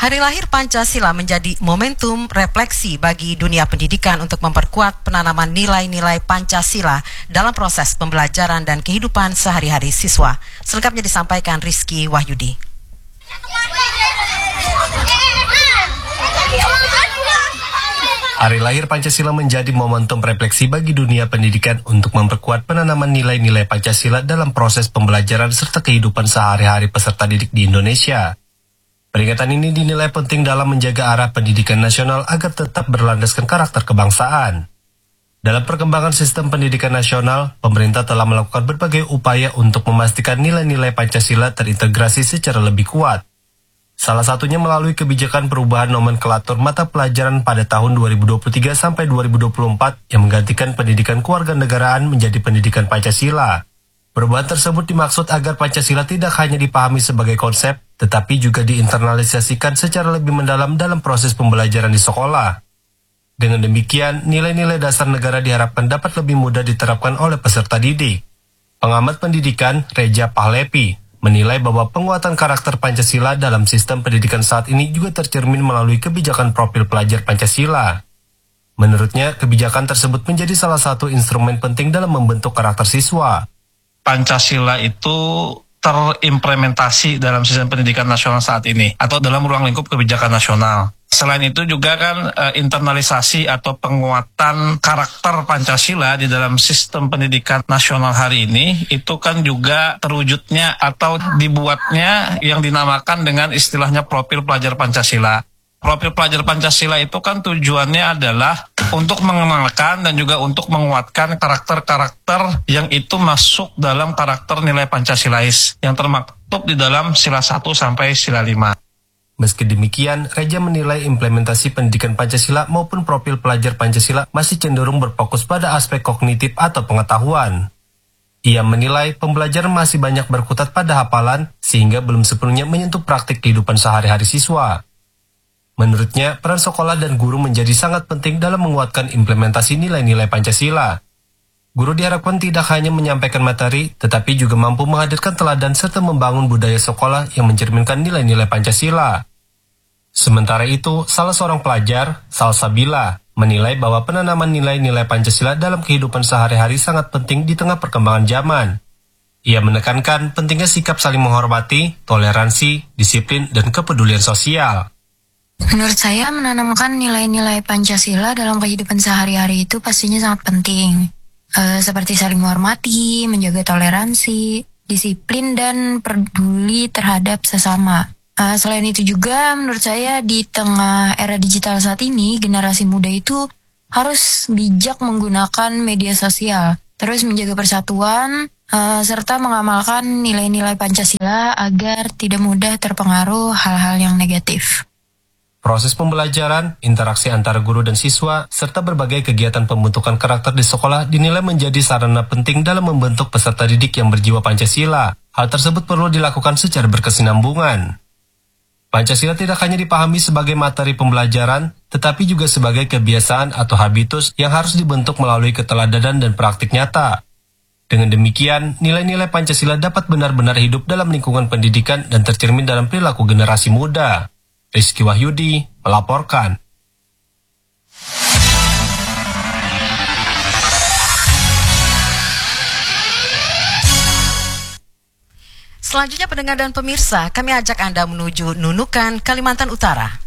Hari lahir Pancasila menjadi momentum refleksi bagi dunia pendidikan untuk memperkuat penanaman nilai-nilai Pancasila dalam proses pembelajaran dan kehidupan sehari-hari siswa. Selengkapnya disampaikan Rizky Wahyudi. Hari lahir Pancasila menjadi momentum refleksi bagi dunia pendidikan untuk memperkuat penanaman nilai-nilai Pancasila dalam proses pembelajaran serta kehidupan sehari-hari peserta didik di Indonesia. Peringatan ini dinilai penting dalam menjaga arah pendidikan nasional agar tetap berlandaskan karakter kebangsaan. Dalam perkembangan sistem pendidikan nasional, pemerintah telah melakukan berbagai upaya untuk memastikan nilai-nilai Pancasila terintegrasi secara lebih kuat. Salah satunya melalui kebijakan perubahan nomenklatur mata pelajaran pada tahun 2023 sampai 2024 yang menggantikan pendidikan kewarganegaraan menjadi pendidikan Pancasila. Perubahan tersebut dimaksud agar Pancasila tidak hanya dipahami sebagai konsep, tetapi juga diinternalisasikan secara lebih mendalam dalam proses pembelajaran di sekolah. Dengan demikian, nilai-nilai dasar negara diharapkan dapat lebih mudah diterapkan oleh peserta didik. Pengamat pendidikan, Reja Pahlepi, menilai bahwa penguatan karakter Pancasila dalam sistem pendidikan saat ini juga tercermin melalui kebijakan profil pelajar Pancasila. Menurutnya, kebijakan tersebut menjadi salah satu instrumen penting dalam membentuk karakter siswa. Pancasila itu terimplementasi dalam sistem pendidikan nasional saat ini atau dalam ruang lingkup kebijakan nasional. Selain itu juga kan internalisasi atau penguatan karakter Pancasila di dalam sistem pendidikan nasional hari ini itu kan juga terwujudnya atau dibuatnya yang dinamakan dengan istilahnya profil pelajar Pancasila. Profil pelajar Pancasila itu kan tujuannya adalah untuk mengenalkan dan juga untuk menguatkan karakter-karakter yang itu masuk dalam karakter nilai Pancasilais yang termaktub di dalam sila 1 sampai sila 5. Meski demikian, Reja menilai implementasi pendidikan Pancasila maupun profil pelajar Pancasila masih cenderung berfokus pada aspek kognitif atau pengetahuan. Ia menilai pembelajaran masih banyak berkutat pada hafalan sehingga belum sepenuhnya menyentuh praktik kehidupan sehari-hari siswa. Menurutnya, peran sekolah dan guru menjadi sangat penting dalam menguatkan implementasi nilai-nilai Pancasila. Guru diharapkan tidak hanya menyampaikan materi, tetapi juga mampu menghadirkan teladan serta membangun budaya sekolah yang mencerminkan nilai-nilai Pancasila. Sementara itu, salah seorang pelajar, Salsabila, menilai bahwa penanaman nilai-nilai Pancasila dalam kehidupan sehari-hari sangat penting di tengah perkembangan zaman. Ia menekankan pentingnya sikap saling menghormati, toleransi, disiplin, dan kepedulian sosial. Menurut saya, menanamkan nilai-nilai Pancasila dalam kehidupan sehari-hari itu pastinya sangat penting. Seperti saling menghormati, menjaga toleransi, disiplin, dan peduli terhadap sesama. Selain itu juga, menurut saya di tengah era digital saat ini, generasi muda itu harus bijak menggunakan media sosial, terus menjaga persatuan, serta mengamalkan nilai-nilai Pancasila agar tidak mudah terpengaruh hal-hal yang negatif. Proses pembelajaran, interaksi antara guru dan siswa, serta berbagai kegiatan pembentukan karakter di sekolah dinilai menjadi sarana penting dalam membentuk peserta didik yang berjiwa Pancasila. Hal tersebut perlu dilakukan secara berkesinambungan. Pancasila tidak hanya dipahami sebagai materi pembelajaran, tetapi juga sebagai kebiasaan atau habitus yang harus dibentuk melalui keteladanan dan praktik nyata. Dengan demikian, nilai-nilai Pancasila dapat benar-benar hidup dalam lingkungan pendidikan dan tercermin dalam perilaku generasi muda. Rizky Wahyudi melaporkan. Selanjutnya pendengar dan pemirsa, kami ajak Anda menuju Nunukan, Kalimantan Utara.